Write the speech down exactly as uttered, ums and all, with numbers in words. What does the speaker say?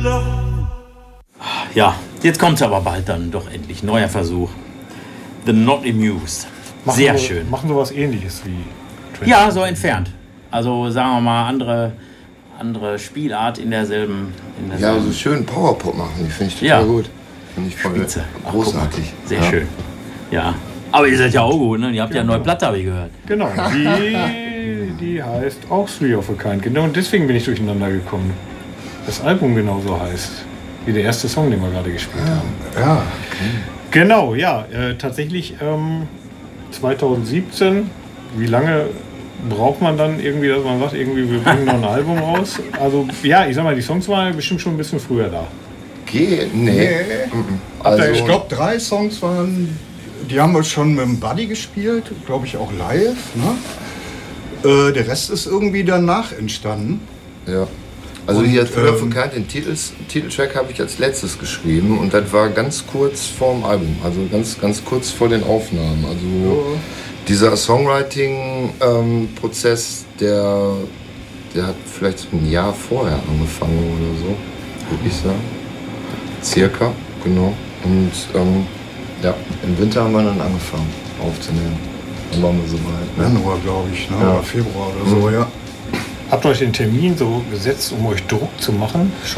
Ja, jetzt kommt es aber bald dann doch endlich. Neuer Versuch. The Not Amused. Machen Sehr so, schön. Machen sowas ähnliches wie Train Ja, so entfernt. Also sagen wir mal andere, andere Spielart in derselben. In Ja, derselben. so schön Powerpop machen, die finde ich total Ja. gut. Finde ich voll Spitze. Ach, großartig. guck mal. Sehr ja. schön. Ja. Aber ihr seid ja auch gut, ne? Ihr habt ja eine neue Platte, habe ich gehört. Genau, die, die heißt auch Three of a Kind. Genau, und deswegen bin ich durcheinander gekommen. Das Album genauso heißt, wie der erste Song, den wir gerade gespielt haben. Ja. Genau, ja, äh, tatsächlich ähm, zwanzig siebzehn, wie lange braucht man dann irgendwie, dass man sagt, irgendwie wir bringen noch ein Album raus? Also ja, ich sag mal, die Songs waren bestimmt schon ein bisschen früher da. Geh? Nee. Nee. Also, Ich glaube, drei Songs waren, die haben wir schon mit dem Buddy gespielt, glaube ich auch live. Ne? Äh, der Rest ist irgendwie danach entstanden. ja. Also Und, hier Three of a ähm, Kind, den Titels, Titeltrack habe ich als letztes geschrieben und das war ganz kurz vorm Album, also ganz, ganz kurz vor den Aufnahmen. Also dieser Songwriting-Prozess, der, der hat vielleicht ein Jahr vorher angefangen oder so, würde ich sagen. Circa, genau. Und ähm, ja, im Winter haben wir dann angefangen aufzunehmen. Dann waren wir so weit. Ne? Januar, glaube ich, ne? Ja. Oder Februar oder so, ja. Habt ihr euch den Termin so gesetzt, um euch Druck zu machen?